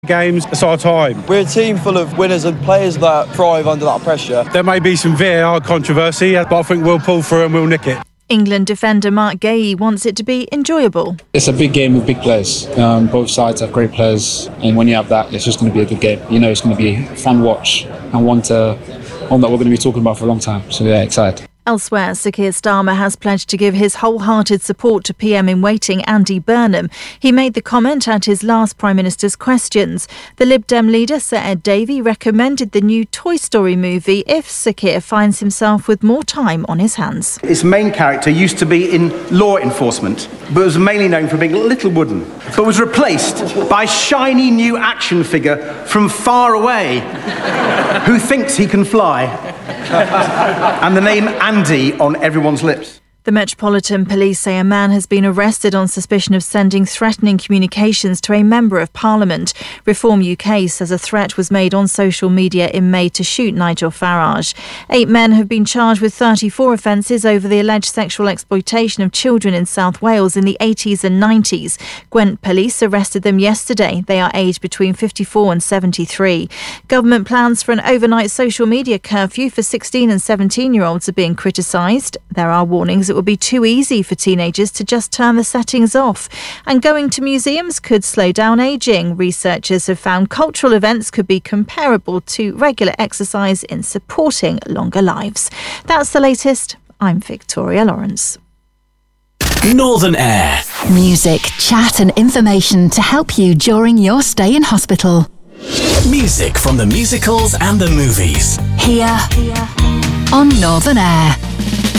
Games, it's our time. We're a team full of winners and players that thrive under that pressure. There may be some VAR controversy, but I think we'll pull through and we'll nick it. England defender Mark Gahey wants it to be enjoyable. It's a big game with big players. Both sides have great players, and when you have that, it's just going to be a good game. You know, it's going to be a fun watch and one that we're going to be talking about for a long time. So yeah, excited. Elsewhere, Sir Keir Starmer has pledged to give his wholehearted support to PM-in-waiting Andy Burnham. He made the comment at his last Prime Minister's questions. The Lib Dem leader, Sir Ed Davey, recommended the new Toy Story movie if Sir Keir finds himself with more time on his hands. Its main character used to be in law enforcement, but was mainly known for being a little wooden, but was replaced by a shiny new action figure from far away who thinks he can fly. And the name Andy on everyone's lips. The Metropolitan Police say a man has been arrested on suspicion of sending threatening communications to a Member of Parliament. Reform UK says a threat was made on social media in May to shoot Nigel Farage. 8 men have been charged with 34 offences over the alleged sexual exploitation of children in South Wales in the 80s and 90s. Gwent Police arrested them yesterday. They are aged between 54 and 73. Government plans for an overnight social media curfew for 16 and 17-year-olds are being criticised. There are warnings it would be too easy for teenagers to just turn the settings off. And going to museums could slow down ageing. Researchers have found cultural events could be comparable to regular exercise in supporting longer lives. That's the latest. I'm Victoria Lawrence. Northern Air. Music, chat and information to help you during your stay in hospital. Music from the musicals and the movies. Here on Northern Air.